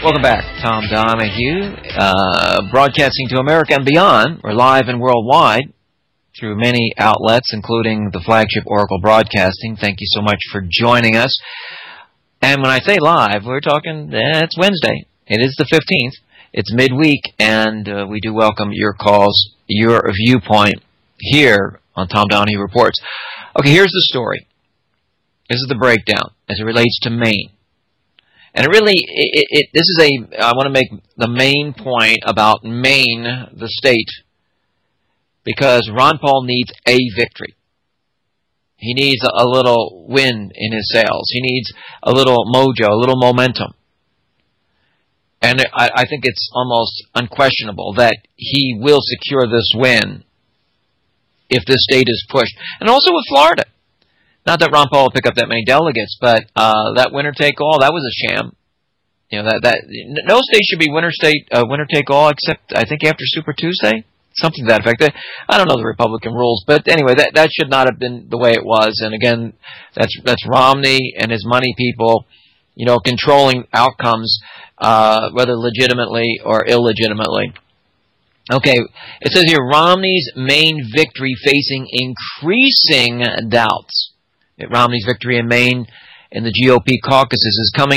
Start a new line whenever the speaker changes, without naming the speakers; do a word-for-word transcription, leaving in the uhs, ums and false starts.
Welcome back. Tom Donahue, uh, broadcasting to America and beyond. We're live and worldwide through many outlets, including the flagship Oracle Broadcasting. Thank you so much for joining us. And when I say live, we're talking, eh, it's Wednesday. It is the fifteenth. It's midweek, and uh, we do welcome your calls, your viewpoint here on Tom Donahue Reports. Okay, here's the story. This is the breakdown as it relates to Maine. And it really, it, it, this is a, I want to make the main point about Maine, the state, because Ron Paul needs a victory. He needs a, a little wind in his sails. He needs a little mojo, a little momentum. And I, I think it's almost unquestionable that he will secure this win if this state is pushed. And also with Florida. Not that Ron Paul will pick up that many delegates, but uh, that winner-take-all, that was a sham. You know, that that no state should be winner-state, uh, winner-take-all, except I think after Super Tuesday, something to that effect. I don't know the Republican rules, but anyway, that that should not have been the way it was. And again, that's that's Romney and his money people, you know, controlling outcomes, uh, whether legitimately or illegitimately. Okay, it says here, Romney's Maine victory facing increasing doubts. Romney's victory in Maine in the G O P caucuses is coming